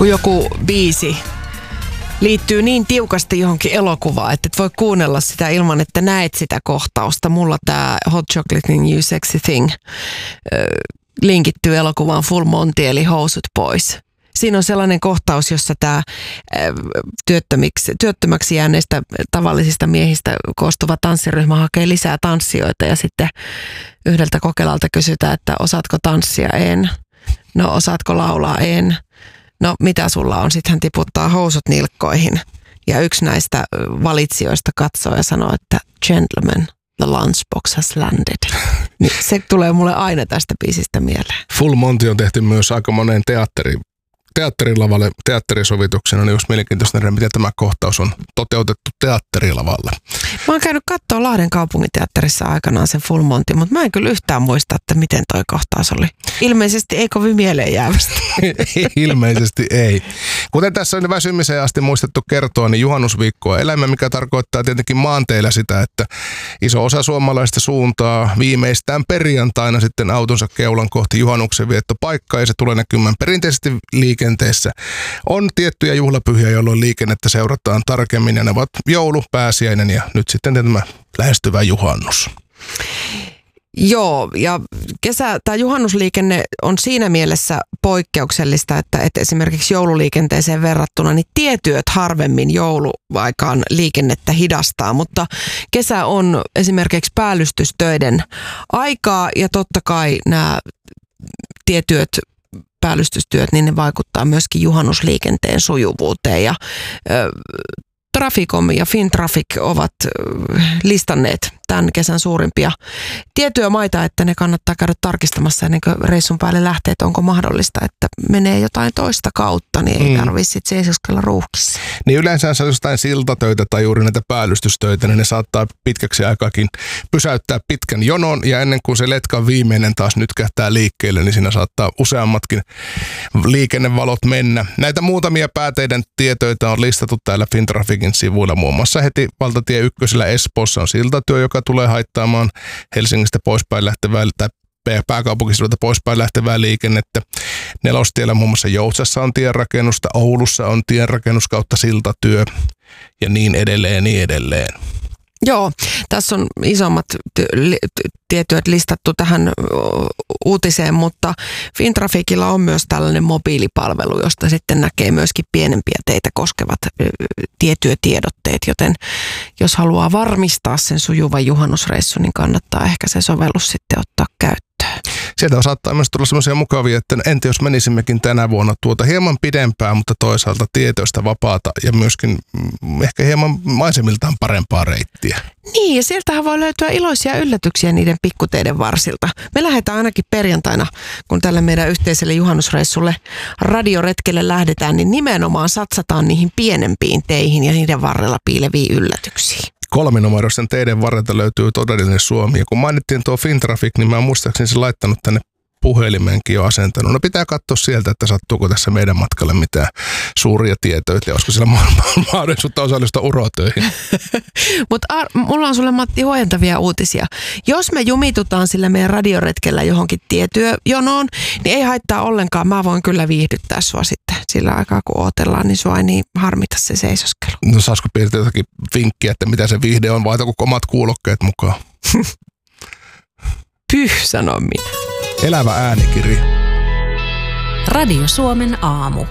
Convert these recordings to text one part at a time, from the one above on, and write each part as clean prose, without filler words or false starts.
kun joku biisi liittyy niin tiukasti johonkin elokuvaan, että et voi kuunnella sitä ilman, että näet sitä kohtausta. Mulla tää Hot Chocolate in You Sexy Thing linkittyy elokuvaan Full Monty eli Housut pois. Siinä on sellainen kohtaus, jossa tämä työttömäksi jääneistä tavallisista miehistä koostuva tanssiryhmä hakee lisää tanssijoita ja sitten yhdeltä kokelalta kysytään, että osaatko tanssia? En. No osaatko laulaa? En. No mitä sulla on? Sitten hän tiputtaa housut nilkkoihin ja yksi näistä valitsijoista katsoo ja sanoo, että gentlemen, the lunchbox has landed. Niin se tulee mulle aina tästä biisistä mieleen. Full Monty on tehty myös aika moneen teatterilavalle teatterisovituksena, niin olisi mielenkiintoista nähdä, miten tämä kohtaus on toteutettu teatterilavalla. Mä oon käynyt katsoa Lahden kaupunginteatterissa aikanaan sen Full Monty, mutta mä en kyllä yhtään muista, että miten toi kohtaus oli. Ilmeisesti ei kovin mieleen jäävästi. Ilmeisesti ei. Kuten tässä on väsymiseen asti muistettu kertoa, niin juhannusviikkoa elämä, mikä tarkoittaa tietenkin maanteillä sitä, että iso osa suomalaista suuntaa viimeistään perjantaina sitten autonsa keulan kohti juhannuksen viettopaikkaa ja se tulee näkymään perinteisesti liikenteessä. On tiettyjä juhlapyhiä, jolloin liikennettä seurataan tarkemmin ja ne ovat joulu, pääsiäinen ja nyt sitten tämä lähestyvä juhannus. Joo, ja tai juhannusliikenne on siinä mielessä poikkeuksellista, että esimerkiksi joululiikenteeseen verrattuna niin tietyöt harvemmin jouluaikaan liikennettä hidastaa, mutta kesä on esimerkiksi päällystystöiden aikaa ja totta kai nämä tietyöt päällystystyöt, niin ne vaikuttaa myöskin juhannusliikenteen sujuvuuteen ja Traficom ja Fintraffic ovat listanneet tämän kesän suurimpia tietyömaita, että ne kannattaa käydä tarkistamassa ennen kuin reissun päälle lähtee, että onko mahdollista, että menee jotain toista kautta, niin ei tarvitse sitten seisoskella ruuhkissa. Niin yleensä se on jostain siltatöitä tai juuri näitä päällystystöitä, niin ne saattaa pitkäksi aikaakin pysäyttää pitkän jonon ja ennen kuin se letkan viimeinen taas nytkähtää liikkeelle, niin siinä saattaa useammatkin liikennevalot mennä. Näitä muutamia pääteiden tietoita on listattu täällä Fintrafficin sivuilla, muun muassa heti valtatie 1 Espoossa on siltatyö, joka tulee haittaamaan Helsingistä poispäin lähtevää tai pääkaupunkiseudulta poispäin lähtevää liikennettä. Nelostiellä muun muassa Joutsassa on tienrakennusta, Oulussa on tienrakennus kautta siltatyö ja niin edelleen, niin edelleen. Joo, tässä on isommat tietyöt listattu tähän uutiseen, mutta Fintrafficilla on myös tällainen mobiilipalvelu, josta sitten näkee myöskin pienempiä teitä koskevat tietyötiedotteet, joten jos haluaa varmistaa sen sujuvan juhannusreissun, niin kannattaa ehkä se sovellus sitten ottaa käyttöön. Sieltä saattaa myös tulla semmoisia mukavia, että entä jos menisimmekin tänä vuonna hieman pidempää, mutta toisaalta tietoista vapaata ja myöskin ehkä hieman maisemiltaan parempaa reittiä. Niin, ja sieltähän voi löytyä iloisia yllätyksiä niiden pikkuteiden varsilta. Me lähdetään ainakin perjantaina, kun tälle meidän yhteiselle juhannusreissulle radioretkelle lähdetään, niin nimenomaan satsataan niihin pienempiin teihin ja niiden varrella piileviin yllätyksiin. 3-numeroisen teiden varrelta löytyy todellinen Suomi. Ja kun mainittiin tuo Fintraffic, niin mä muistaakseni se laittanut tänne puhelimeenkin jo asentanut. No pitää katsoa sieltä, että sattuuko tässä meidän matkalle mitään suuria tietoja. Olisiko siellä mahdollisuutta osallistua urotöihin. Mutta mulla on sulle, Matti, huojentavia uutisia. Jos me jumitutaan sillä meidän radioretkellä johonkin tietyöjonoon, niin ei haittaa ollenkaan. Mä voin kyllä viihdyttää sua sitten sillä aikaa, kun ootellaan, niin sua ei niin harmita se seisoskelu. No saisiko piirtää jotakin vinkkiä, että mitä se viihde on, vai onko omat kuulokkeet mukaan? Sanon minä. Elävä äänikirja. Radio Suomen aamu.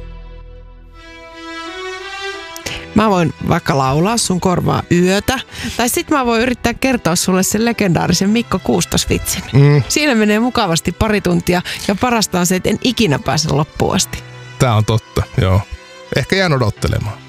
Mä voin vaikka laulaa sun korvaa yötä, tai sit mä voin yrittää kertoa sulle sen legendaarisen Mikko Kuustos-vitsin. Siinä menee mukavasti pari tuntia, ja parasta on se, että en ikinä pääse loppuun asti. Tää on totta, joo. Ehkä jään odottelemaan.